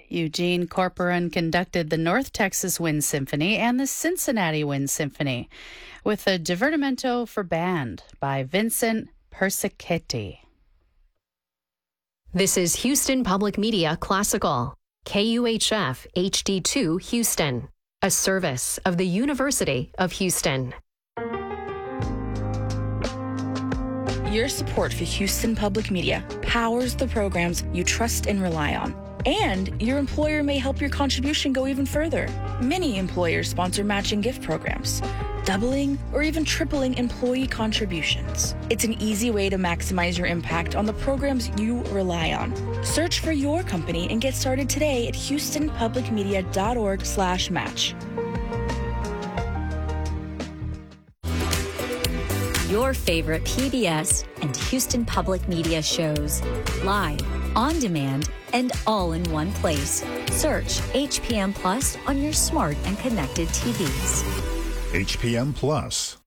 Eugene Corporon conducted the North Texas Wind Symphony and the Cincinnati Wind Symphony with a Divertimento for Band by Vincent Persichetti. This is Houston Public Media Classical, KUHF HD2 Houston, a service of the University of Houston. Your support for Houston Public Media powers the programs you trust and rely on. And your employer may help your contribution go even further. Many employers sponsor matching gift programs, doubling or even tripling employee contributions. It's an easy way to maximize your impact on the programs you rely on. Search for your company and get started today at houstonpublicmedia.org/match. Your favorite PBS and Houston Public Media shows, live, on demand, and all in one place. Search HPM Plus on your smart and connected TVs. HPM Plus.